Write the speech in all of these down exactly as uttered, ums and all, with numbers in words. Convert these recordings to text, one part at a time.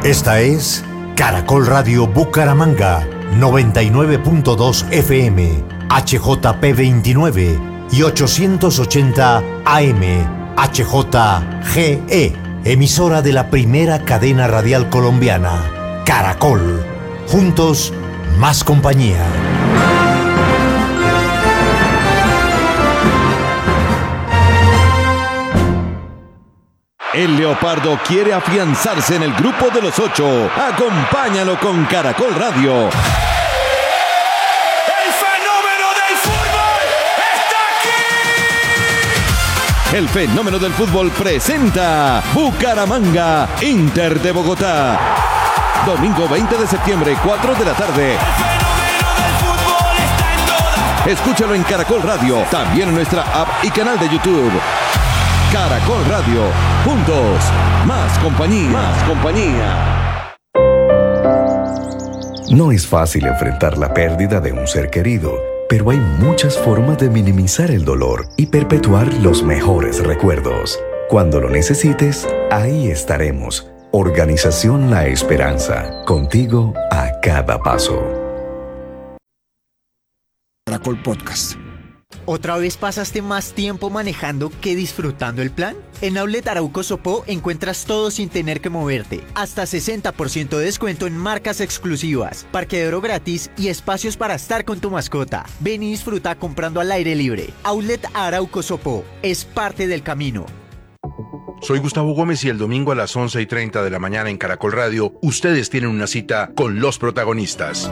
Esta es Caracol Radio Bucaramanga, noventa y nueve punto dos F M, H J P veintinueve y ochocientos ochenta A M, H J G E, emisora de la primera cadena radial colombiana, Caracol. Juntos, más compañía. El Leopardo quiere afianzarse en el grupo de los ocho. Acompáñalo con Caracol Radio. ¡El fenómeno del fútbol está aquí! El fenómeno del fútbol presenta Bucaramanga, Inter de Bogotá. Domingo veinte de septiembre, cuatro de la tarde. El fenómeno del fútbol está en todas. Escúchalo en Caracol Radio, también en nuestra app y canal de YouTube. Caracol Radio, juntos, más compañía, más compañía. No es fácil enfrentar la pérdida de un ser querido, pero hay muchas formas de minimizar el dolor y perpetuar los mejores recuerdos. Cuando lo necesites, ahí estaremos. Organización La Esperanza, contigo a cada paso. Caracol Podcast. ¿Otra vez pasaste más tiempo manejando que disfrutando el plan? En Outlet Arauco Sopó encuentras todo sin tener que moverte. Hasta sesenta por ciento de descuento en marcas exclusivas, parqueadero gratis y espacios para estar con tu mascota. Ven y disfruta comprando al aire libre. Outlet Arauco Sopó es parte del camino. Soy Gustavo Gómez y el domingo a las once y treinta de la mañana en Caracol Radio, ustedes tienen una cita con los protagonistas.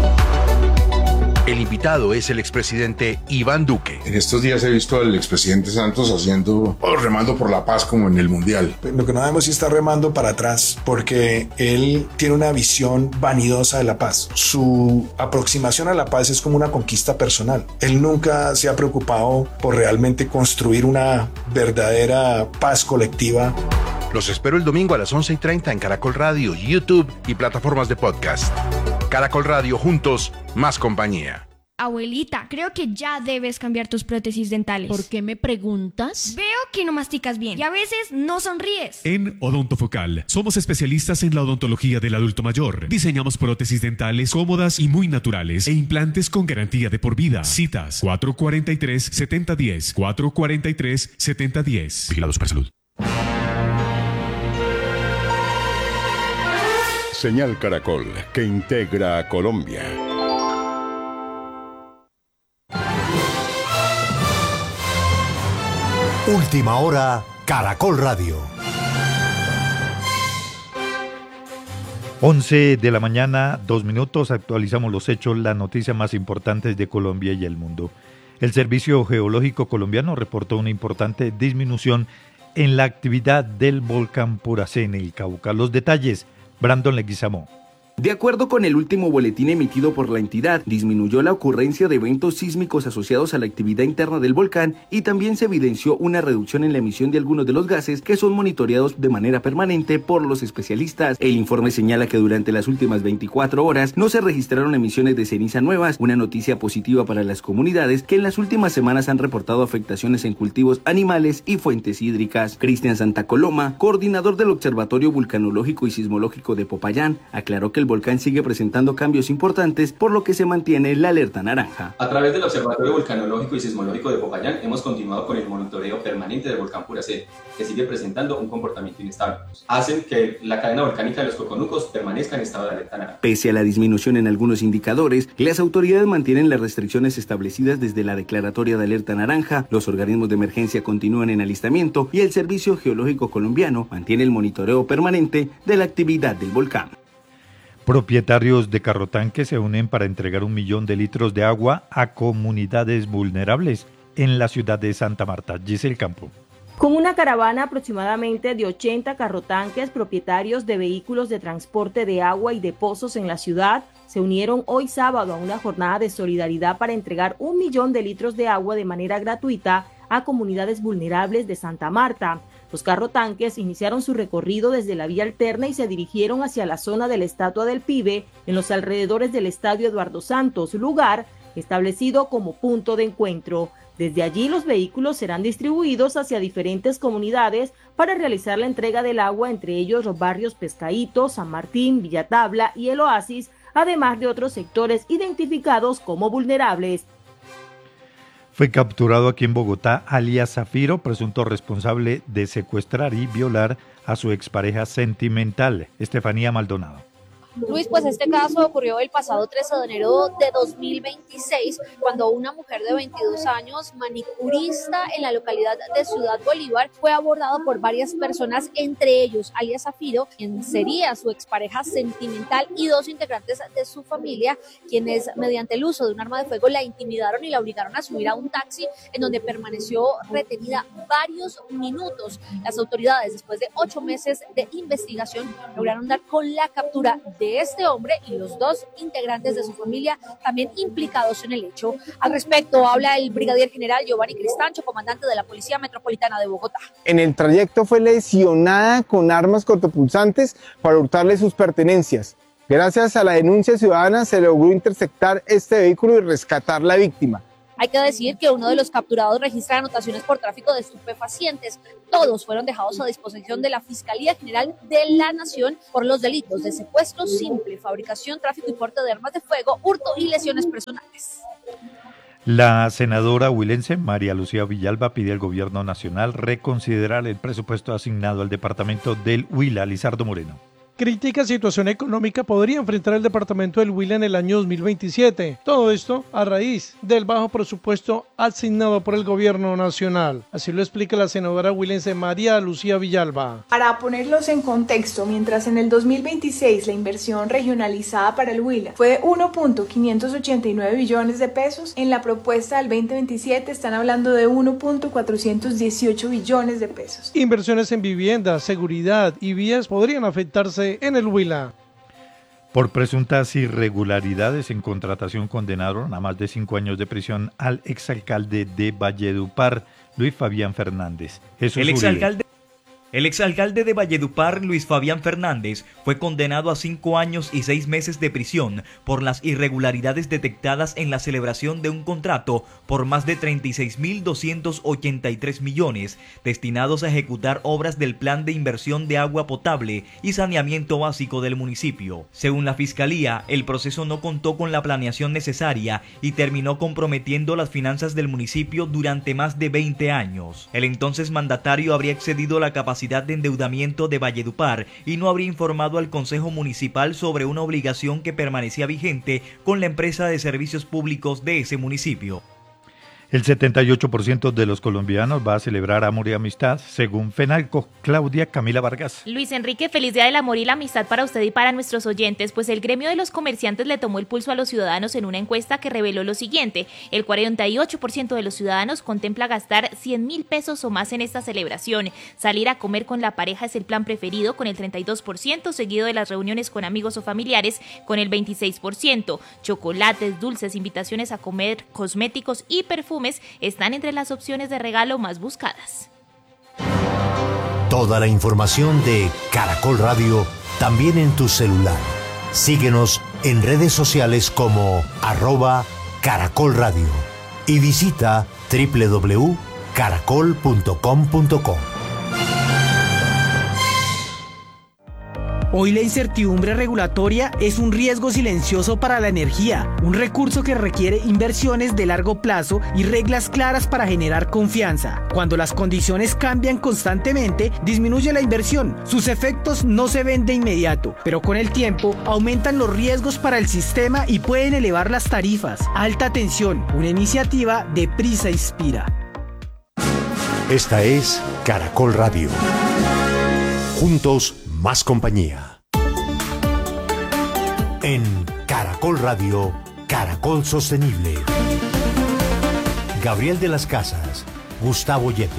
El invitado es el expresidente Iván Duque. En estos días he visto al expresidente Santos haciendo, oh, remando por la paz como en el Mundial. Lo que no sabemos si está remando para atrás, porque él tiene una visión vanidosa de la paz. Su aproximación a la paz es como una conquista personal. Él nunca se ha preocupado por realmente construir una verdadera paz colectiva. Los espero el domingo a las once y treinta en Caracol Radio, YouTube y plataformas de podcast. Caracol Radio, juntos, más compañía. Abuelita, creo que ya debes cambiar tus prótesis dentales. ¿Por qué me preguntas? Veo que no masticas bien y a veces no sonríes. En Odontofocal somos especialistas en la odontología del adulto mayor. Diseñamos prótesis dentales cómodas y muy naturales e implantes con garantía de por vida. Citas cuatro cuatro tres, siete cero uno cero, cuatro cuatro tres, siete cero uno cero. Vigilado Supersalud. Señal Caracol, que integra a Colombia. Última hora, Caracol Radio. once de la mañana, dos minutos, actualizamos los hechos, las noticias más importantes de Colombia y el mundo. El Servicio Geológico Colombiano reportó una importante disminución en la actividad del volcán Puracé en el Cauca. Los detalles, Brandon Leguizamón. De acuerdo con el último boletín emitido por la entidad, disminuyó la ocurrencia de eventos sísmicos asociados a la actividad interna del volcán y también se evidenció una reducción en la emisión de algunos de los gases que son monitoreados de manera permanente por los especialistas. El informe señala que durante las últimas veinticuatro horas no se registraron emisiones de ceniza nuevas, una noticia positiva para las comunidades que en las últimas semanas han reportado afectaciones en cultivos animales y fuentes hídricas. Cristian Santa Coloma, coordinador del Observatorio Vulcanológico y Sismológico de Popayán, aclaró que el volcán sigue presentando cambios importantes, por lo que se mantiene la alerta naranja. A través del Observatorio Vulcanológico y Sismológico de Popayán hemos continuado con el monitoreo permanente del volcán Puracé, que sigue presentando un comportamiento inestable. Hacen que la cadena volcánica de los Coconucos permanezca en estado de alerta naranja. Pese a la disminución en algunos indicadores, las autoridades mantienen las restricciones establecidas desde la declaratoria de alerta naranja, los organismos de emergencia continúan en alistamiento y el Servicio Geológico Colombiano mantiene el monitoreo permanente de la actividad del volcán. Propietarios de carrotanques se unen para entregar un millón de litros de agua a comunidades vulnerables en la ciudad de Santa Marta. Giselle Campo. Con una caravana aproximadamente de ochenta carrotanques, propietarios de vehículos de transporte de agua y de pozos en la ciudad se unieron hoy sábado a una jornada de solidaridad para entregar un millón de litros de agua de manera gratuita a comunidades vulnerables de Santa Marta. Los carrotanques iniciaron su recorrido desde la vía alterna y se dirigieron hacia la zona de la Estatua del Pibe, en los alrededores del Estadio Eduardo Santos, lugar establecido como punto de encuentro. Desde allí los vehículos serán distribuidos hacia diferentes comunidades para realizar la entrega del agua, entre ellos los barrios Pescadito, San Martín, Villatabla y El Oasis, además de otros sectores identificados como vulnerables. Fue capturado aquí en Bogotá alias Zafiro, presunto responsable de secuestrar y violar a su expareja sentimental, Estefanía Maldonado. Luis, pues este caso ocurrió el pasado trece de enero de dos mil veintiséis, cuando una mujer de veintidós años, manicurista en la localidad de Ciudad Bolívar, fue abordada por varias personas, entre ellos alias Zafiro, quien sería su expareja sentimental, y dos integrantes de su familia, quienes mediante el uso de un arma de fuego la intimidaron y la obligaron a subir a un taxi, en donde permaneció retenida varios minutos. Las autoridades, después de ocho meses de investigación, lograron dar con la captura de este hombre y los dos integrantes de su familia también implicados en el hecho. Al respecto habla el brigadier general Giovanni Cristancho, comandante de la Policía Metropolitana de Bogotá. En el trayecto fue lesionada con armas cortopunzantes para hurtarle sus pertenencias. Gracias a la denuncia ciudadana se logró interceptar este vehículo y rescatar la víctima. Hay que decir que uno de los capturados registra anotaciones por tráfico de estupefacientes. Todos fueron dejados a disposición de la Fiscalía General de la Nación por los delitos de secuestro simple, fabricación, tráfico y porte de armas de fuego, hurto y lesiones personales. La senadora huilense María Lucía Villalba pide al gobierno nacional reconsiderar el presupuesto asignado al departamento del Huila. Lizardo Moreno. Crítica situación económica podría enfrentar el departamento del Huila en el año dos mil veintisiete. Todo esto a raíz del bajo presupuesto asignado por el gobierno nacional. Así lo explica la senadora huilense María Lucía Villalba. Para ponerlos en contexto, mientras en el dos mil veintiséis la inversión regionalizada para el Huila fue de uno punto quinientos ochenta y nueve billones de pesos, en la propuesta del veinte veintisiete están hablando de uno punto cuatrocientos dieciocho billones de pesos. Inversiones en vivienda, seguridad y vías podrían afectarse en el Huila. Por presuntas irregularidades en contratación condenaron a más de cinco años de prisión al exalcalde de Valledupar, Luis Fabián Fernández. Jesús el exalcalde Uribe. El exalcalde de Valledupar, Luis Fabián Fernández, fue condenado a cinco años y seis meses de prisión por las irregularidades detectadas en la celebración de un contrato por más de treinta y seis mil doscientos ochenta y tres millones destinados a ejecutar obras del Plan de Inversión de Agua Potable y Saneamiento Básico del municipio. Según la Fiscalía, el proceso no contó con la planeación necesaria y terminó comprometiendo las finanzas del municipio durante más de veinte años. El entonces mandatario habría excedido la capacidad de endeudamiento de Valledupar y no habría informado al Consejo Municipal sobre una obligación que permanecía vigente con la empresa de servicios públicos de ese municipio. El setenta y ocho por ciento de los colombianos va a celebrar amor y amistad, según FENALCO. Claudia Camila Vargas. Luis Enrique, feliz día del amor y la amistad para usted y para nuestros oyentes, pues el gremio de los comerciantes le tomó el pulso a los ciudadanos en una encuesta que reveló lo siguiente: el cuarenta y ocho por ciento de los ciudadanos contempla gastar cien mil pesos o más en esta celebración. Salir a comer con la pareja es el plan preferido, con el treinta y dos por ciento, seguido de las reuniones con amigos o familiares, con el veintiséis por ciento. Chocolates, dulces, invitaciones a comer, cosméticos y perfumes están entre las opciones de regalo más buscadas. Toda la información de Caracol Radio también en tu celular. Síguenos en redes sociales como arroba Caracol Radio y visita doble u doble u doble u punto caracol punto com punto co. Hoy la incertidumbre regulatoria es un riesgo silencioso para la energía, un recurso que requiere inversiones de largo plazo y reglas claras para generar confianza. Cuando las condiciones cambian constantemente, disminuye la inversión. Sus efectos no se ven de inmediato, pero con el tiempo aumentan los riesgos para el sistema y pueden elevar las tarifas. Alta tensión, una iniciativa de Prisa Inspira. Esta es Caracol Radio. Juntos, más compañía. En Caracol Radio, Caracol Sostenible. Gabriel de las Casas, Gustavo Yepes.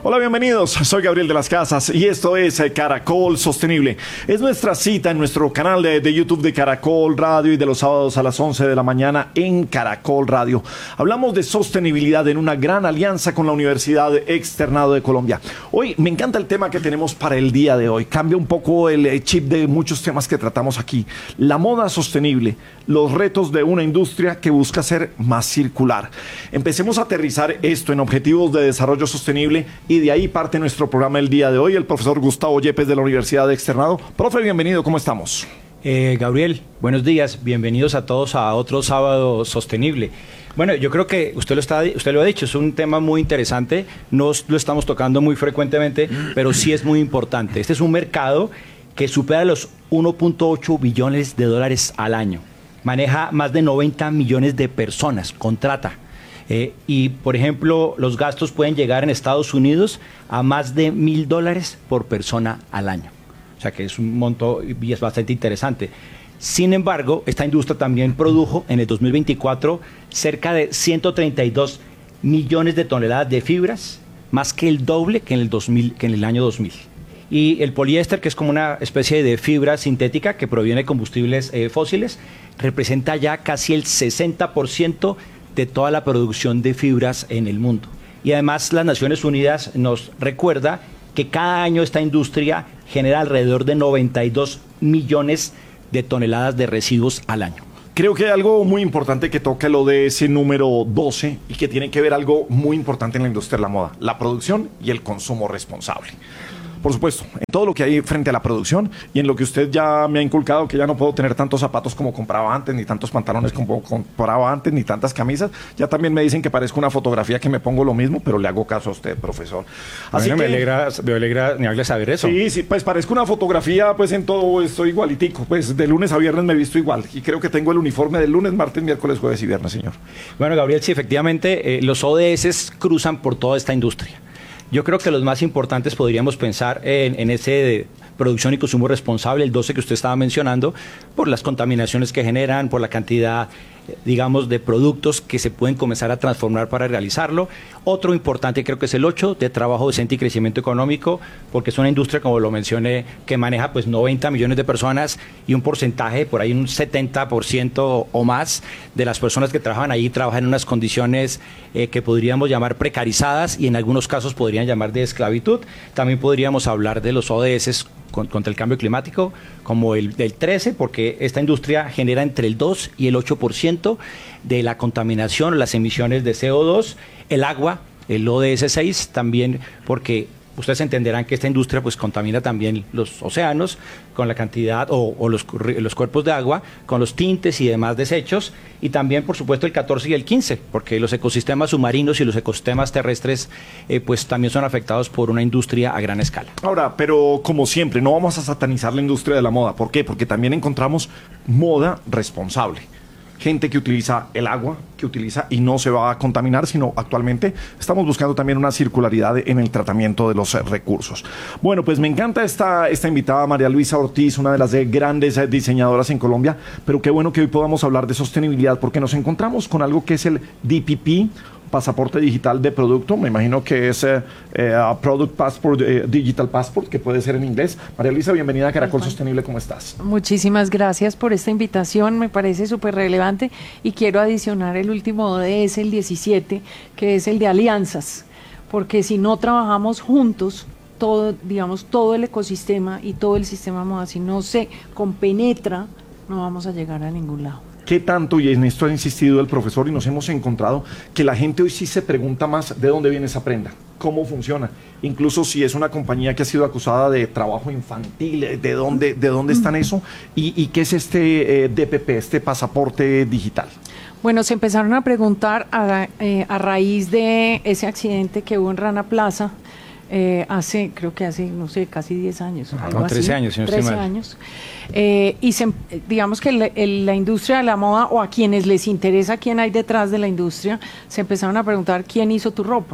Hola, bienvenidos. Soy Gabriel de las Casas y esto es Caracol Sostenible. Es nuestra cita en nuestro canal de, de YouTube de Caracol Radio y de los sábados a las once de la mañana en Caracol Radio. Hablamos de sostenibilidad en una gran alianza con la Universidad Externado de Colombia. Hoy me encanta el tema que tenemos para el día de hoy. Cambia un poco el chip de muchos temas que tratamos aquí. La moda sostenible, los retos de una industria que busca ser más circular. Empecemos a aterrizar esto en objetivos de desarrollo sostenible y de ahí parte nuestro programa el día de hoy, el profesor Gustavo Yepes de la Universidad de Externado. Profe, bienvenido, ¿cómo estamos? Eh, Gabriel, buenos días, bienvenidos a todos a otro sábado sostenible. Bueno, yo creo que usted lo, está, usted lo ha dicho, es un tema muy interesante, no lo estamos tocando muy frecuentemente, pero sí es muy importante. Este es un mercado que supera los uno punto ocho billones de dólares al año, maneja más de noventa millones de personas, contrata. Eh, y, por ejemplo, los gastos pueden llegar en Estados Unidos a más de mil dólares por persona al año. O sea que es un monto y es bastante interesante. Sin embargo, esta industria también produjo en el dos mil veinticuatro cerca de ciento treinta y dos millones de toneladas de fibras, más que el doble que en el, dos mil, que en el año dos mil. Y el poliéster, que es como una especie de fibra sintética que proviene de combustibles eh, fósiles, representa ya casi el sesenta por ciento de toda la producción de fibras en el mundo. Y además las Naciones Unidas nos recuerda que cada año esta industria genera alrededor de noventa y dos millones de toneladas de residuos al año. Creo que hay algo muy importante que toca lo de ese número doce y que tiene que ver algo muy importante en la industria de la moda, la producción y el consumo responsable. Por supuesto, en todo lo que hay frente a la producción y en lo que usted ya me ha inculcado, que ya no puedo tener tantos zapatos como compraba antes, ni tantos pantalones como compraba antes, ni tantas camisas. Ya también me dicen que parezco una fotografía que me pongo lo mismo, pero le hago caso a usted, profesor. Así bueno, que, me alegra, me alegra, me alegra saber eso. Sí, sí, pues parezco una fotografía, pues en todo estoy igualitico. Pues de lunes a viernes me he visto igual y creo que tengo el uniforme del lunes, martes, miércoles, jueves y viernes, señor. Bueno, Gabriel, sí, efectivamente, eh, los O D S cruzan por toda esta industria. Yo creo que los más importantes podríamos pensar en, en ese de producción y consumo responsable, el doce que usted estaba mencionando, por las contaminaciones que generan, por la cantidad, digamos, de productos que se pueden comenzar a transformar para realizarlo. Otro importante creo que es el ocho, de trabajo decente y crecimiento económico, porque es una industria, como lo mencioné, que maneja pues noventa millones de personas y un porcentaje, por ahí un setenta por ciento o más de las personas que trabajan ahí trabajan en unas condiciones eh, que podríamos llamar precarizadas y en algunos casos podrían llamar de esclavitud. También podríamos hablar de los O D S contra el cambio climático, como el del trece, porque esta industria genera entre el dos y el ocho por ciento de la contaminación, las emisiones de C O dos, el agua, el O D S seis, también porque ustedes entenderán que esta industria pues contamina también los océanos con la cantidad o, o los, los cuerpos de agua, con los tintes y demás desechos, y también por supuesto el catorce y el quince, porque los ecosistemas submarinos y los ecosistemas terrestres eh, pues también son afectados por una industria a gran escala. Ahora, pero como siempre, no vamos a satanizar la industria de la moda. ¿Por qué? Porque también encontramos moda responsable. Gente que utiliza el agua, que utiliza y no se va a contaminar, sino actualmente estamos buscando también una circularidad en el tratamiento de los recursos. Bueno, pues me encanta esta, esta invitada, María Luisa Ortiz, una de las grandes diseñadoras en Colombia, pero qué bueno que hoy podamos hablar de sostenibilidad porque nos encontramos con algo que es el D P P, pasaporte digital de producto, me imagino que es eh, eh, Product Passport, eh, Digital Passport, que puede ser en inglés. María Luisa, bienvenida a Caracol Sostenible, ¿cómo estás? Muchísimas gracias por esta invitación, me parece súper relevante y quiero adicionar el último O D S, el diecisiete, que es el de alianzas, porque si no trabajamos juntos, todo, digamos, todo el ecosistema y todo el sistema moda, si no se compenetra, no vamos a llegar a ningún lado. ¿Qué tanto, y en esto ha insistido el profesor, y nos hemos encontrado que la gente hoy sí se pregunta más de dónde viene esa prenda, cómo funciona, incluso si es una compañía que ha sido acusada de trabajo infantil, de dónde, de dónde están eso, y, y qué es este eh, D P P, este pasaporte digital? Bueno, se empezaron a preguntar a, eh, a raíz de ese accidente que hubo en Rana Plaza, Eh, hace, creo que hace, no sé, casi diez años. No, algo trece así, años, si no estoy mal. trece años. Eh, y se, digamos que la, el, la industria de la moda, o a quienes les interesa quién hay detrás de la industria, se empezaron a preguntar quién hizo tu ropa.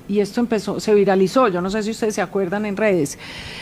y esto empezó, se viralizó, yo no sé si ustedes se acuerdan en redes.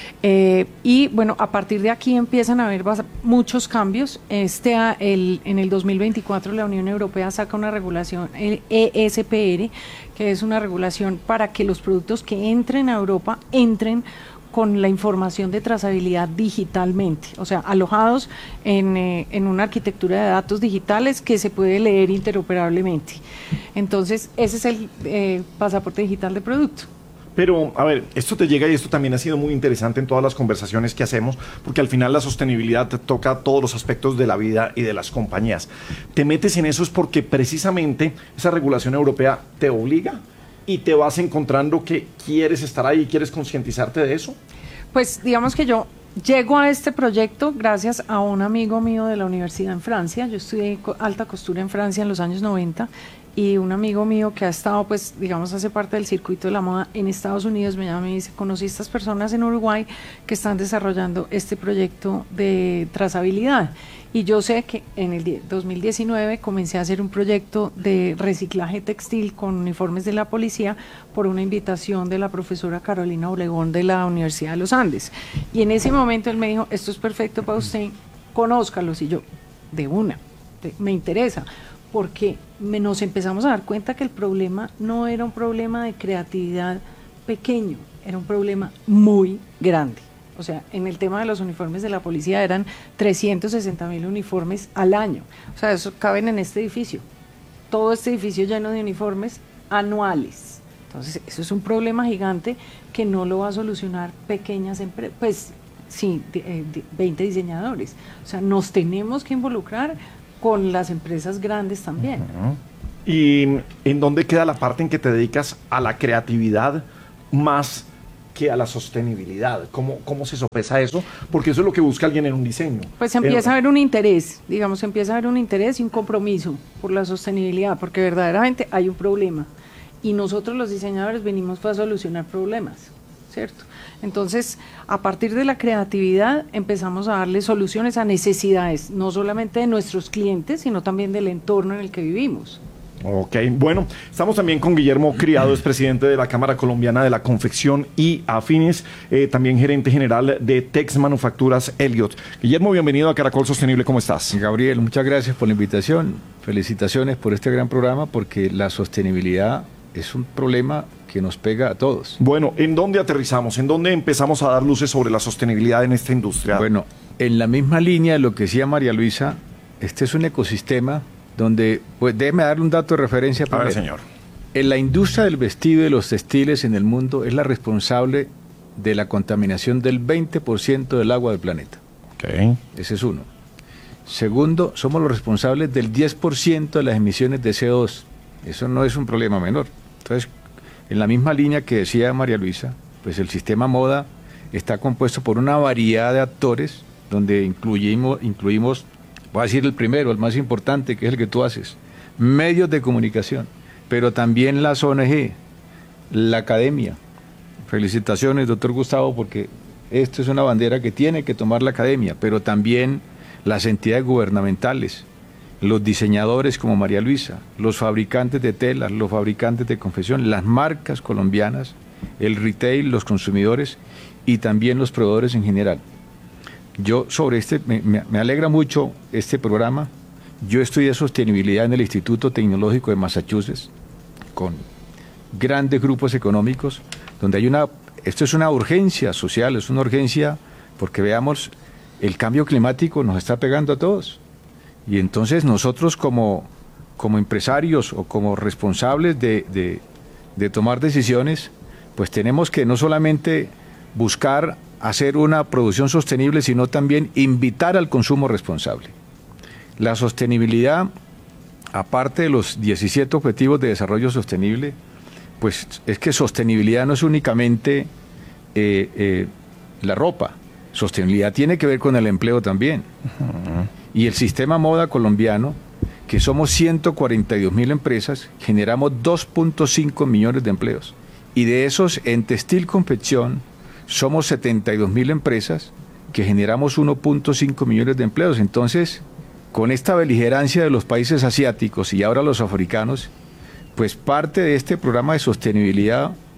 Eh, y bueno, a partir de aquí empiezan a haber muchos cambios. Este, el, en el dos mil veinticuatro la Unión Europea saca una regulación, el E S P R, que es una regulación para que los productos que entren a Europa entren con la información de trazabilidad digitalmente, o sea, alojados en, eh, en una arquitectura de datos digitales que se puede leer interoperablemente. Entonces, ese es el eh, pasaporte digital de producto. Pero, a ver, esto te llega y esto también ha sido muy interesante en todas las conversaciones que hacemos, porque al final la sostenibilidad te toca todos los aspectos de la vida y de las compañías. Te metes en eso es porque precisamente esa regulación europea te obliga y te vas encontrando que quieres estar ahí y quieres concientizarte de eso. Pues digamos que yo llego a este proyecto gracias a un amigo mío de la universidad en Francia. Yo estudié alta costura en Francia en los años noventa. Y un amigo mío que ha estado, pues, digamos, hace parte del circuito de la moda en Estados Unidos, me llama y me dice, conocí a estas personas en Uruguay que están desarrollando este proyecto de trazabilidad. Y yo sé que en el dos mil diecinueve comencé a hacer un proyecto de reciclaje textil con uniformes de la policía por una invitación de la profesora Carolina Obregón de la Universidad de los Andes. Y en ese momento él me dijo, esto es perfecto para usted, conózcalos. Y yo, de una, de, me interesa. Porque me, nos empezamos a dar cuenta que el problema no era un problema de creatividad pequeño, era un problema muy grande. O sea, en el tema de los uniformes de la policía eran trescientos sesenta mil uniformes al año. O sea, eso caben en este edificio. Todo este edificio lleno de uniformes anuales. Entonces, eso es un problema gigante que no lo va a solucionar pequeñas empresas, pues sí, de, de veinte diseñadores. O sea, nos tenemos que involucrar con las empresas grandes también. Uh-huh. ¿Y en dónde queda la parte en que te dedicas a la creatividad más que a la sostenibilidad? ¿Cómo, cómo se sopesa eso? Porque eso es lo que busca alguien en un diseño. Pues empieza eh, a haber un interés, digamos, empieza a haber un interés y un compromiso por la sostenibilidad, porque verdaderamente hay un problema. Y nosotros los diseñadores venimos para solucionar problemas, ¿cierto? Entonces, a partir de la creatividad empezamos a darle soluciones a necesidades, no solamente de nuestros clientes, sino también del entorno en el que vivimos. Ok, bueno, estamos también con Guillermo Criado, es presidente de la Cámara Colombiana de la Confección y Afines, eh, también gerente general de Tex Manufacturas Elliot. Guillermo, bienvenido a Caracol Sostenible, ¿cómo estás? Gabriel, muchas gracias por la invitación, felicitaciones por este gran programa, porque la sostenibilidad es un problema que nos pega a todos. Bueno, ¿en dónde aterrizamos? ¿En dónde empezamos a dar luces sobre la sostenibilidad en esta industria? Bueno, en la misma línea de lo que decía María Luisa, este es un ecosistema donde, pues déjeme darle un dato de referencia primero. A ver, señor. En la industria del vestido y de los textiles en el mundo es la responsable de la contaminación del veinte por ciento del agua del planeta. Okay. Ese es uno. Segundo, somos los responsables del diez por ciento de las emisiones de C O dos. Eso no es un problema menor. Entonces, en la misma línea que decía María Luisa, pues el sistema moda está compuesto por una variedad de actores donde incluimos, incluimos, voy a decir el primero, el más importante, que es el que tú haces, medios de comunicación, pero también las O N G, la academia. Felicitaciones, doctor Gustavo, porque esto es una bandera que tiene que tomar la academia, pero también las entidades gubernamentales, los diseñadores como María Luisa, los fabricantes de telas, los fabricantes de confección, las marcas colombianas, el retail, los consumidores y también los proveedores en general. Yo sobre este, me, me alegra mucho este programa. Yo estudié sostenibilidad en el Instituto Tecnológico de Massachusetts con grandes grupos económicos, donde hay una, esto es una urgencia social, es una urgencia porque veamos, el cambio climático nos está pegando a todos. Y entonces nosotros como, como empresarios o como responsables de, de, de tomar decisiones, pues tenemos que no solamente buscar hacer una producción sostenible, sino también invitar al consumo responsable. La sostenibilidad, aparte de los diecisiete Objetivos de Desarrollo Sostenible, pues es que sostenibilidad no es únicamente eh, eh, la ropa, sostenibilidad tiene que ver con el empleo también. Uh-huh. Y el sistema moda colombiano, que somos ciento cuarenta y dos mil empresas, generamos dos punto cinco millones de empleos. Y de esos, en textil confección, somos setenta y dos mil empresas que generamos uno punto cinco millones de empleos. Entonces, con esta beligerancia de los países asiáticos y ahora los africanos, pues parte de este programa de sostenibilidad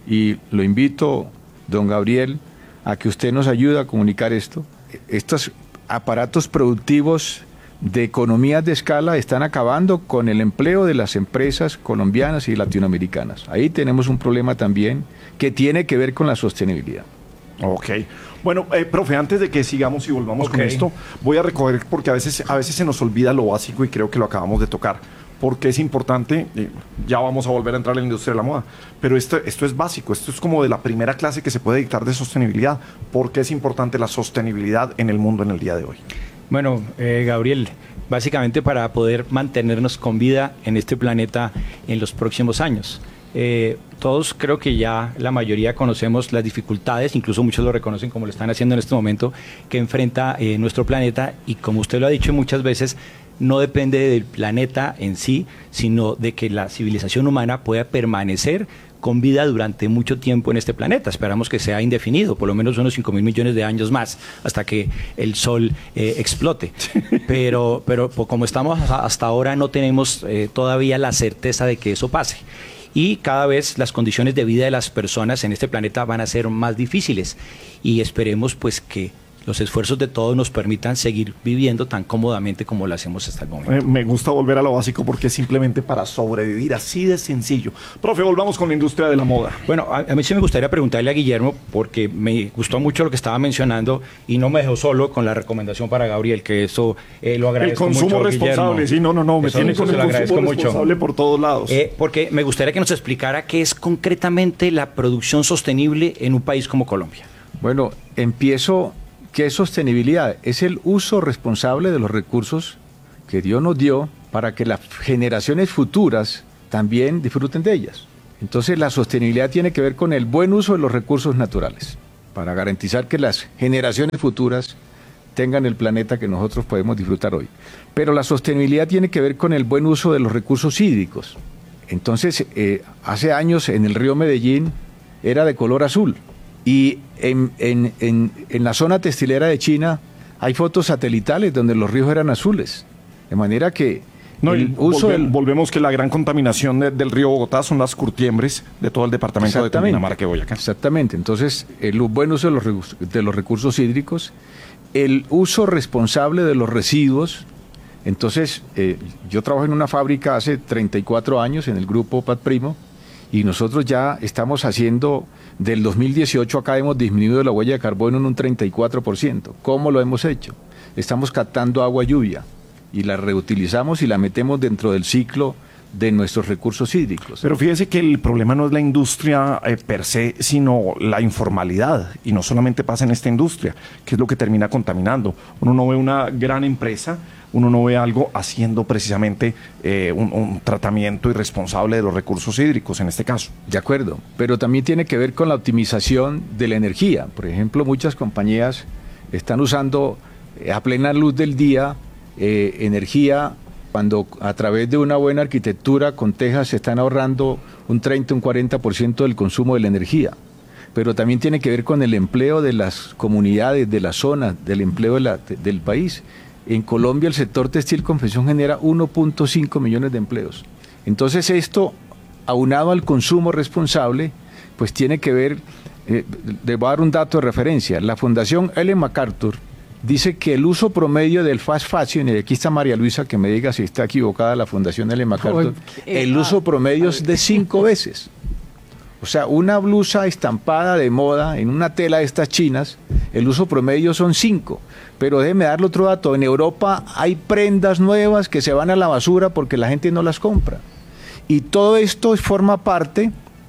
y lo invito, don Gabriel, a que usted nos ayude a comunicar esto. Estos aparatos productivos de economías de escala están acabando con el empleo de las empresas colombianas y latinoamericanas. Ahí tenemos un problema también que tiene que ver con la sostenibilidad. Ok. Bueno, eh, profe, antes de que sigamos y volvamos okay. con esto, voy a recoger, porque a veces, a veces se nos olvida lo básico y creo que lo acabamos de tocar. Porque es importante, eh, ya vamos a volver a entrar en la industria de la moda, pero esto, esto es básico, esto es como de la primera clase que se puede dictar de sostenibilidad. ¿Por qué es importante la sostenibilidad en el mundo en el día de hoy? Bueno, eh, Gabriel, básicamente para poder mantenernos con vida en este planeta en los próximos años. Eh, todos creo que ya la mayoría conocemos las dificultades, incluso muchos lo reconocen como lo están haciendo en este momento, que enfrenta eh, nuestro planeta, y como usted lo ha dicho muchas veces, no depende del planeta en sí, sino de que la civilización humana pueda permanecer con vida durante mucho tiempo en este planeta. Esperamos que sea indefinido, por lo menos unos cinco mil millones de años más, hasta que el Sol eh, explote. Pero, pero como estamos hasta ahora, no tenemos eh, todavía la certeza de que eso pase. Y cada vez las condiciones de vida de las personas en este planeta van a ser más difíciles. Y esperemos pues que los esfuerzos de todos nos permitan seguir viviendo tan cómodamente como lo hacemos hasta el momento. Eh, me gusta volver a lo básico porque es simplemente para sobrevivir, así de sencillo. Profe, volvamos con la industria de la moda. Bueno, a, a mí sí me gustaría preguntarle a Guillermo, porque me gustó mucho lo que estaba mencionando y no me dejó solo con la recomendación para Gabriel, que eso eh, lo agradezco mucho. El consumo mucho, responsable, Guillermo. Sí, no, no, no, me eso, tiene eso con el consumo responsable mucho. Por todos lados. Eh, porque me gustaría que nos explicara qué es concretamente la producción sostenible en un país como Colombia. Bueno, empiezo... ¿Qué es sostenibilidad? Es el uso responsable de los recursos que Dios nos dio para que las generaciones futuras también disfruten de ellas. Entonces la sostenibilidad tiene que ver con el buen uso de los recursos naturales, para garantizar que las generaciones futuras tengan el planeta que nosotros podemos disfrutar hoy. Pero la sostenibilidad tiene que ver con el buen uso de los recursos hídricos. Entonces, eh, hace años en el río Medellín era de color azul. Y en, en, en, en la zona textilera de China hay fotos satelitales donde los ríos eran azules. De manera que no, el uso volve, del... volvemos que la gran contaminación de, del río Bogotá son las curtiembres de todo el departamento de Cundinamarca y Boyacá. Exactamente. Entonces, el buen uso de los, de los recursos hídricos, el uso responsable de los residuos. Entonces, eh, yo trabajo en una fábrica hace treinta y cuatro años en el grupo Pat Primo, y nosotros ya estamos haciendo, del dos mil dieciocho acá hemos disminuido la huella de carbono en un treinta y cuatro por ciento. ¿Cómo lo hemos hecho? Estamos captando agua lluvia y la reutilizamos y la metemos dentro del ciclo de nuestros recursos hídricos. Pero fíjese que el problema no es la industria eh, per se, sino la informalidad. Y no solamente pasa en esta industria, que es lo que termina contaminando. Uno no ve una gran empresa, uno no ve algo haciendo precisamente eh, un, un tratamiento irresponsable de los recursos hídricos en este caso. De acuerdo, pero también tiene que ver con la optimización de la energía. Por ejemplo, muchas compañías están usando eh, a plena luz del día eh, energía, cuando a través de una buena arquitectura con tejas se están ahorrando un treinta, un cuarenta por ciento del consumo de la energía. Pero también tiene que ver con el empleo de las comunidades, de las zonas, del empleo de la, de, del país. En Colombia el sector textil confección genera uno punto cinco millones de empleos. Entonces esto, aunado al consumo responsable, pues tiene que ver, eh, le voy a dar un dato de referencia. La Fundación Ellen MacArthur dice que el uso promedio del fast fashion, y aquí está María Luisa que me diga si está equivocada la Fundación Ellen MacArthur, el uso promedio es de cinco veces. O sea, una blusa estampada de moda en una tela de estas chinas, el uso promedio son cinco. Pero déjeme darle otro dato, en Europa hay prendas nuevas que se van a la basura porque la gente no las compra. Y todo esto forma parte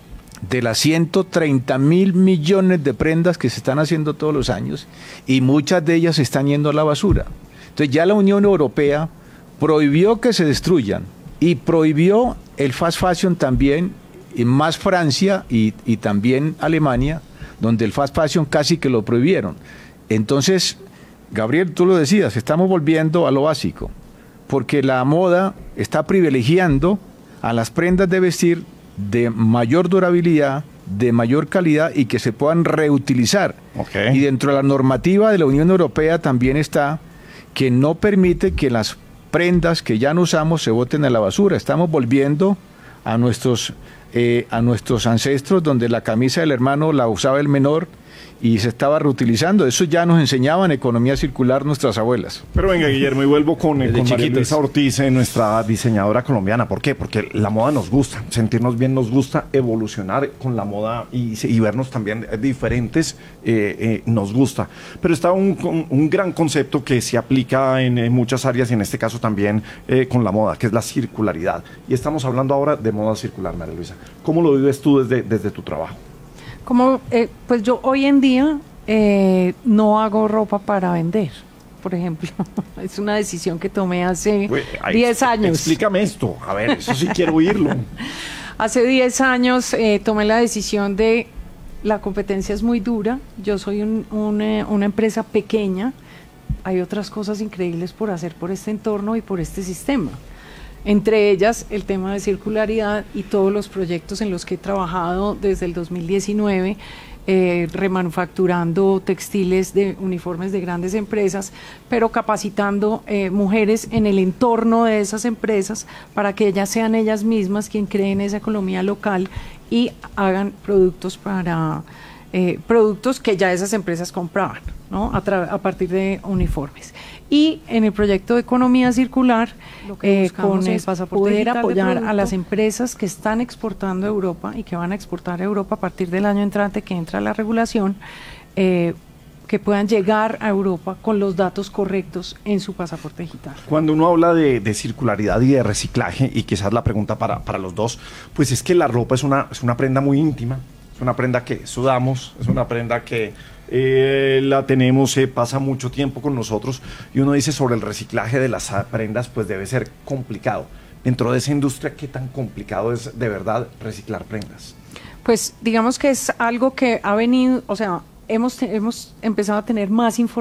de las ciento treinta mil millones de prendas que se están haciendo todos los años y muchas de ellas están yendo a la basura. Entonces ya la Unión Europea prohibió que se destruyan y prohibió el fast fashion también, y más Francia y, y también Alemania, donde el fast fashion casi que lo prohibieron. Entonces, Gabriel, tú lo decías, estamos volviendo a lo básico, porque la moda está privilegiando a las prendas de vestir de mayor durabilidad, de mayor calidad y que se puedan reutilizar. Okay. Y dentro de la normativa de la Unión Europea también está que no permite que las prendas que ya no usamos se boten a la basura. Estamos volviendo a nuestros, eh, a nuestros ancestros, donde la camisa del hermano la usaba el menor y se estaba reutilizando. Eso ya nos enseñaban economía circular nuestras abuelas. Pero venga, Guillermo, y vuelvo con, Desde con María chiquitos. Luisa Ortiz, eh, nuestra diseñadora colombiana. ¿Por qué? Porque la moda nos gusta, sentirnos bien nos gusta, evolucionar con la moda y, y vernos también diferentes eh, eh, nos gusta. Pero está un, un, un gran concepto que se aplica en, en muchas áreas y en este caso también eh, con la moda, que es la circularidad. Y estamos hablando ahora de moda circular, María Luisa. ¿Cómo lo vives tú desde, desde tu trabajo? Como, eh, pues yo hoy en día eh, no hago ropa para vender, por ejemplo. Es una decisión que tomé hace diez años. Explícame esto. A ver, eso sí quiero oírlo. Hace diez años eh, tomé la decisión de, la competencia es muy dura, yo soy un, un, eh, una empresa pequeña, hay otras cosas increíbles por hacer por este entorno y por este sistema. Entre ellas, el tema de circularidad y todos los proyectos en los que he trabajado desde el dos mil diecinueve, eh, remanufacturando textiles de uniformes de grandes empresas, pero capacitando eh, mujeres en el entorno de esas empresas para que ellas sean ellas mismas quien creen esa economía local y hagan productos para eh, productos que ya esas empresas compraban, ¿no? A, tra- a partir de uniformes. Y en el proyecto de economía circular, eh, con el poder apoyar a las empresas que están exportando a Europa y que van a exportar a Europa a partir del año entrante que entra la regulación, eh, que puedan llegar a Europa con los datos correctos en su pasaporte digital. Cuando uno habla de, de circularidad y de reciclaje, y quizás la pregunta para, para los dos, pues es que la ropa es una, es una prenda muy íntima, es una prenda que sudamos, es una prenda que eh, la tenemos, eh, pasa mucho tiempo con nosotros, y uno dice sobre el reciclaje de las prendas, pues debe ser complicado. Dentro de esa industria, ¿qué tan complicado es de verdad reciclar prendas? Pues digamos que es algo que ha venido, o sea, hemos, hemos empezado a tener más información